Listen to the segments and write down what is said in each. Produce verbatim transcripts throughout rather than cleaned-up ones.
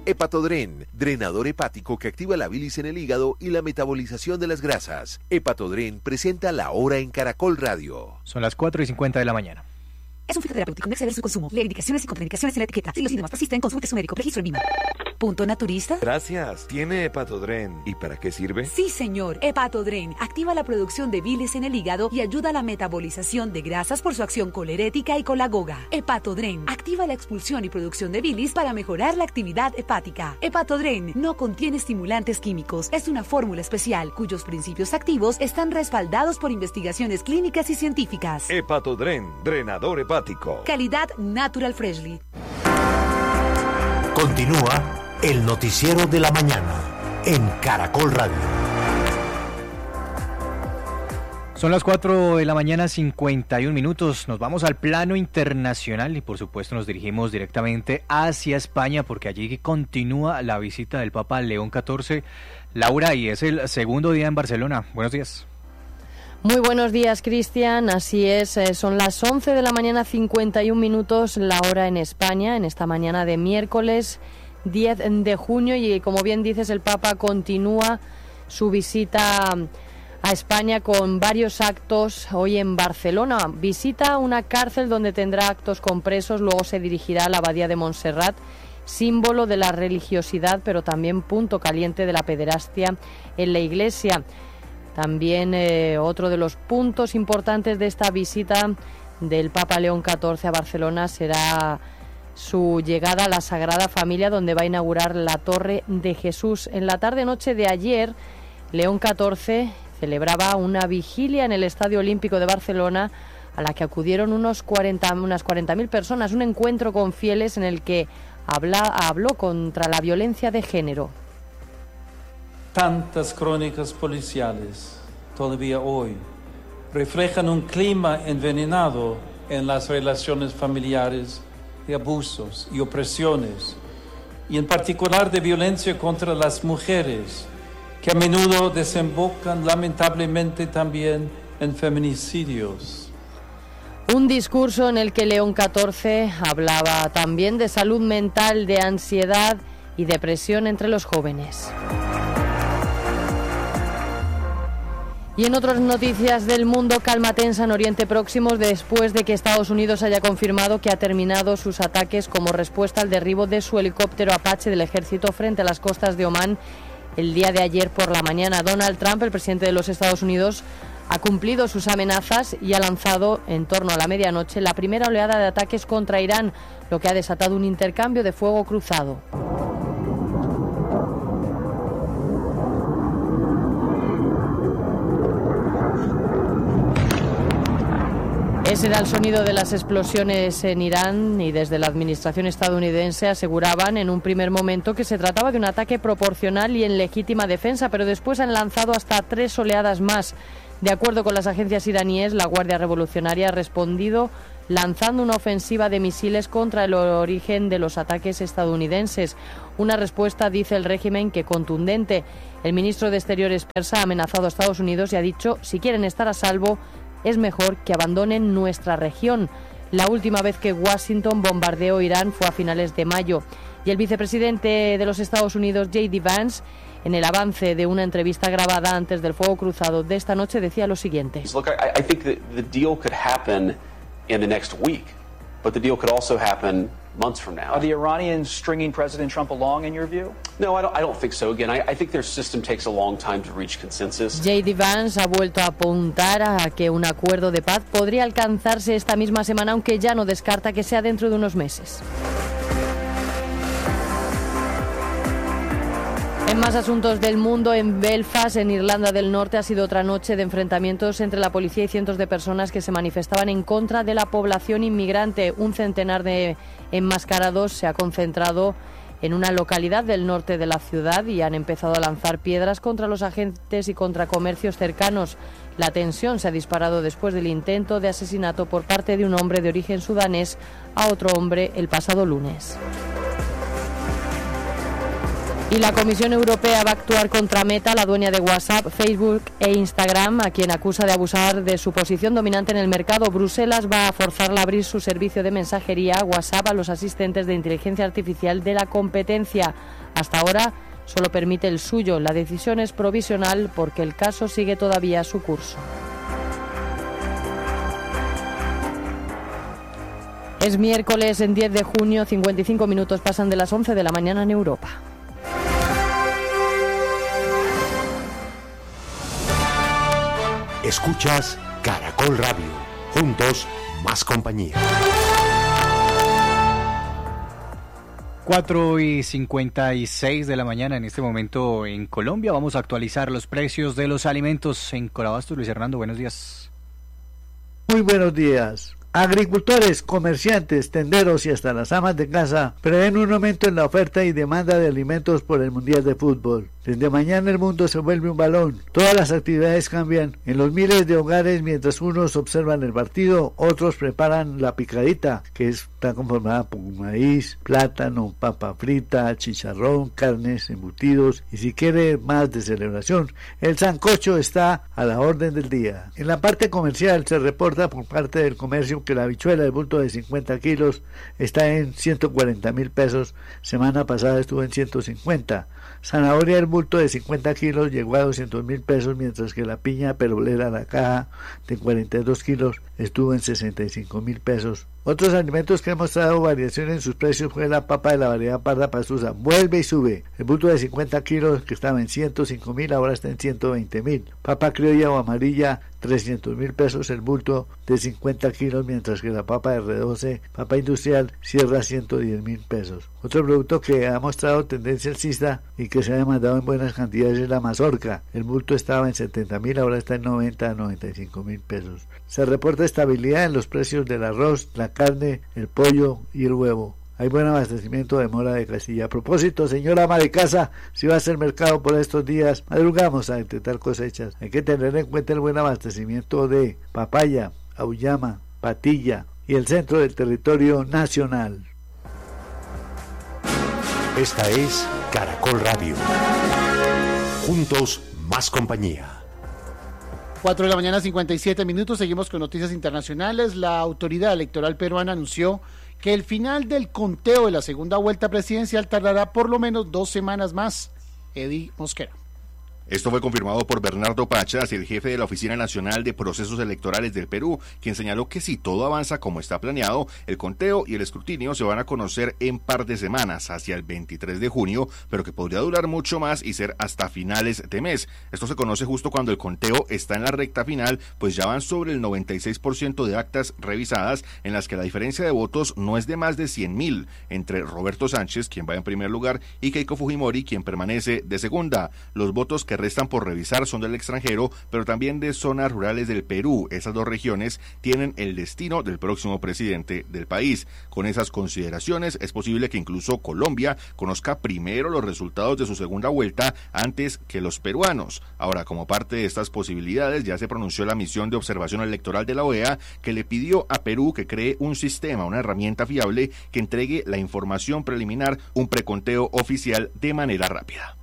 Hepatodren, drenador hepático que activa la bilis en el hígado y la metabolización de las grasas. Hepatodren presenta La Hora en Caracol Radio. Son las cuatro y cincuenta de la mañana. Es un fitoterapéutico, no exceder su consumo. Lee indicaciones y contraindicaciones en la etiqueta. Si los síntomas persisten, consulte a su médico. Registro en Vima. ¿Punto naturista? Gracias. Tiene Hepatodren. ¿Y para qué sirve? Sí, señor. Hepatodren activa la producción de bilis en el hígado y ayuda a la metabolización de grasas por su acción colerética y colagoga. Hepatodren activa la expulsión y producción de bilis para mejorar la actividad hepática. Hepatodren no contiene estimulantes químicos. Es una fórmula especial cuyos principios activos están respaldados por investigaciones clínicas y científicas. Hepatodren, drenador hepático. Calidad Natural Freshly. Continúa el noticiero de la mañana en Caracol Radio. Son las cuatro de la mañana, cincuenta y un minutos. Nos vamos al plano internacional y por supuesto nos dirigimos directamente hacia España porque allí continúa la visita del Papa León catorce. Laura, y es el segundo día en Barcelona. Buenos días. Muy buenos días, Cristian. Así es, eh, son las once de la mañana, cincuenta y un minutos, la hora en España, en esta mañana de miércoles diez de junio. Y como bien dices, el Papa continúa su visita a España con varios actos hoy en Barcelona. Visita una cárcel donde tendrá actos con presos, luego se dirigirá a la Abadía de Montserrat, símbolo de la religiosidad, pero también punto caliente de la pederastia en la Iglesia. También eh, otro de los puntos importantes de esta visita del Papa León catorce a Barcelona será su llegada a la Sagrada Familia, donde va a inaugurar la Torre de Jesús. En la tarde-noche de ayer, León catorce celebraba una vigilia en el Estadio Olímpico de Barcelona, a la que acudieron unos cuarenta, unas cuarenta mil personas, un encuentro con fieles en el que habla, habló contra la violencia de género. Tantas crónicas policiales, todavía hoy, reflejan un clima envenenado en las relaciones familiares de abusos y opresiones, y en particular de violencia contra las mujeres, que a menudo desembocan lamentablemente también en feminicidios. Un discurso en el que León catorce hablaba también de salud mental, de ansiedad y depresión entre los jóvenes. Y en otras noticias del mundo, calma tensa en Oriente Próximo después de que Estados Unidos haya confirmado que ha terminado sus ataques como respuesta al derribo de su helicóptero Apache del ejército frente a las costas de Omán el día de ayer por la mañana. Donald Trump, el presidente de los Estados Unidos, ha cumplido sus amenazas y ha lanzado en torno a la medianoche la primera oleada de ataques contra Irán, lo que ha desatado un intercambio de fuego cruzado. Ese era el sonido de las explosiones en Irán y desde la administración estadounidense aseguraban en un primer momento que se trataba de un ataque proporcional y en legítima defensa, pero después han lanzado hasta tres oleadas más. De acuerdo con las agencias iraníes, la Guardia Revolucionaria ha respondido lanzando una ofensiva de misiles contra el origen de los ataques estadounidenses. Una respuesta, dice el régimen, que contundente. El ministro de Exteriores persa ha amenazado a Estados Unidos y ha dicho, si quieren estar a salvo, es mejor que abandonen nuestra región. La última vez que Washington bombardeó Irán fue a finales de mayo. Y el vicepresidente de los Estados Unidos, J D Vance, en el avance de una entrevista grabada antes del fuego cruzado de esta noche, decía lo siguiente. Look, I, I think that the deal could happen in the next week, but the deal could also happen months from now. Are the Iranians stringing President Trump along, in your view? No, I don't, I don't think so. Again, I, I think their system takes a long time to reach consensus. J D Vance ha vuelto a apuntar a que un acuerdo de paz podría alcanzarse esta misma semana, aunque ya no descarta que sea dentro de unos meses. En más asuntos del mundo, en Belfast, en Irlanda del Norte, ha sido otra noche de enfrentamientos entre la policía y cientos de personas que se manifestaban en contra de la población inmigrante. Un centenar de enmascarados se ha concentrado en una localidad del norte de la ciudad y han empezado a lanzar piedras contra los agentes y contra comercios cercanos. La tensión se ha disparado después del intento de asesinato por parte de un hombre de origen sudanés a otro hombre el pasado lunes. Y la Comisión Europea va a actuar contra Meta, la dueña de WhatsApp, Facebook e Instagram, a quien acusa de abusar de su posición dominante en el mercado. Bruselas va a forzarla a abrir su servicio de mensajería WhatsApp a los asistentes de inteligencia artificial de la competencia. Hasta ahora solo permite el suyo. La decisión es provisional porque el caso sigue todavía su curso. Es miércoles, en diez de junio, cincuenta y cinco minutos pasan de las once de la mañana en Europa. Escuchas Caracol Radio. Juntos, más compañía. cuatro y cincuenta y seis de la mañana en este momento en Colombia. Vamos a actualizar los precios de los alimentos en Corabastos. Luis Hernando, buenos días. Muy buenos días. Agricultores, comerciantes, tenderos y hasta las amas de casa prevén un aumento en la oferta y demanda de alimentos por el Mundial de Fútbol. Desde mañana el mundo se vuelve un balón. Todas las actividades cambian en los miles de hogares mientras unos observan el partido, otros preparan la picadita, que está conformada por maíz, plátano, papa frita, chicharrón, carnes, embutidos y si quiere más de celebración, el sancocho está a la orden del día. En la parte comercial se reporta por parte del comercio que la habichuela de bulto de cincuenta kilos está en ciento cuarenta mil pesos, semana pasada estuvo en ciento cincuenta. Zanahoria el bulto de cincuenta kilos llegó a doscientos mil pesos, mientras que la piña perolera la caja de cuarenta y dos kilos estuvo en sesenta y cinco mil pesos. Otros alimentos que han mostrado variación en sus precios fue la papa de la variedad parda pastusa, vuelve y sube. El bulto de cincuenta kilos que estaba en ciento cinco mil ahora está en ciento veinte mil. Papa criolla o amarilla, trescientos mil pesos el bulto de cincuenta kilos, mientras que la papa de R doce, papa industrial, cierra ciento diez mil pesos. Otro producto que ha mostrado tendencia alcista y que se ha demandado en buenas cantidades es la mazorca. El bulto estaba en setenta mil, ahora está en noventa a noventa y cinco mil pesos. Se reporta estabilidad en los precios del arroz, la carne, el pollo y el huevo. Hay buen abastecimiento de mora de Castilla. A propósito, señora ama de casa, si va a hacer mercado por estos días, madrugamos a intentar cosechas. Hay que tener en cuenta el buen abastecimiento de papaya, auyama, patilla y el centro del territorio nacional. Esta es Caracol Radio. Juntos, más compañía. cuatro de la mañana, cincuenta y siete minutos. Seguimos con noticias internacionales. La autoridad electoral peruana anunció que el final del conteo de la segunda vuelta presidencial tardará por lo menos dos semanas más. Eddie Mosquera. Esto fue confirmado por Bernardo Pachas, el jefe de la Oficina Nacional de Procesos Electorales del Perú, quien señaló que si todo avanza como está planeado, el conteo y el escrutinio se van a conocer en par de semanas, hacia el veintitrés de junio, pero que podría durar mucho más y ser hasta finales de mes. Esto se conoce justo cuando el conteo está en la recta final, pues ya van sobre el noventa y seis por ciento de actas revisadas, en las que la diferencia de votos no es de más de cien mil, entre Roberto Sánchez, quien va en primer lugar, y Keiko Fujimori, quien permanece de segunda. Los votos que restan por revisar son del extranjero, pero también de zonas rurales del Perú. Esas dos regiones tienen el destino del próximo presidente del país. Con esas consideraciones, es posible que incluso Colombia conozca primero los resultados de su segunda vuelta antes que los peruanos. Ahora, como parte de estas posibilidades, ya se pronunció la misión de observación electoral de la O E A, que le pidió a Perú que cree un sistema, una herramienta fiable que entregue la información preliminar, un preconteo oficial de manera rápida.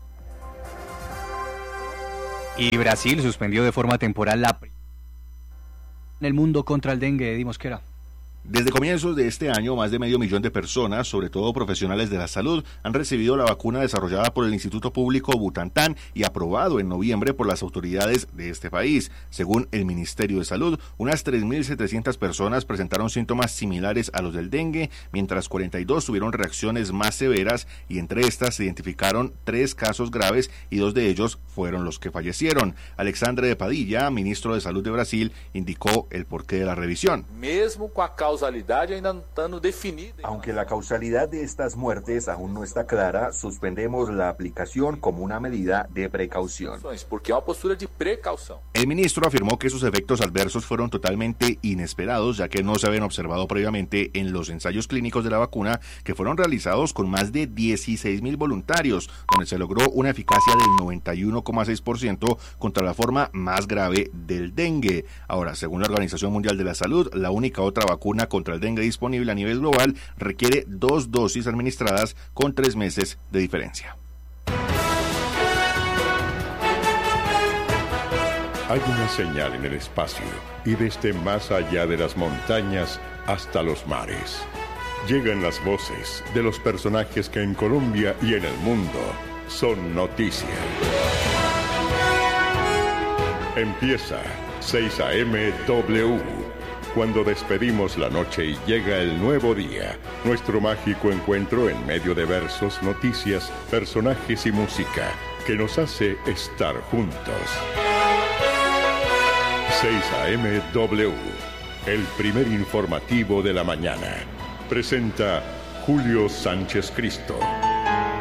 Y Brasil suspendió de forma temporal la en el mundo contra el dengue. Eddie Mosquera. Desde comienzos de este año, más de medio millón de personas, sobre todo profesionales de la salud, han recibido la vacuna desarrollada por el Instituto Público Butantan y aprobado en noviembre por las autoridades de este país. Según el Ministerio de Salud, unas tres mil setecientas personas presentaron síntomas similares a los del dengue, mientras cuarenta y dos tuvieron reacciones más severas y entre estas se identificaron tres casos graves y dos de ellos fueron los que fallecieron. Alexandre de Padilla, ministro de Salud de Brasil, indicó el porqué de la revisión. Mesmo con a causalidade ainda não estando definida. Aunque la causalidad de estas muertes aún no está clara, suspendemos la aplicación como una medida de precaución. Porque é uma postura de precaução. El ministro afirmó que sus efectos adversos fueron totalmente inesperados, ya que no se habían observado previamente en los ensayos clínicos de la vacuna, que fueron realizados con más de dieciséis mil voluntarios, donde se logró una eficacia del noventa y uno coma seis por ciento contra la forma más grave del dengue. Ahora, según la Organización Mundial de la Salud, la única otra vacuna contra el dengue disponible a nivel global requiere dos dosis administradas con tres meses de diferencia. Hay una señal en el espacio y desde más allá de las montañas hasta los mares. Llegan las voces de los personajes que en Colombia y en el mundo son noticia. Empieza seis A M W. Cuando despedimos la noche y llega el nuevo día, nuestro mágico encuentro en medio de versos, noticias, personajes y música que nos hace estar juntos. seis A M W, el primer informativo de la mañana. Presenta Julio Sánchez Cristo.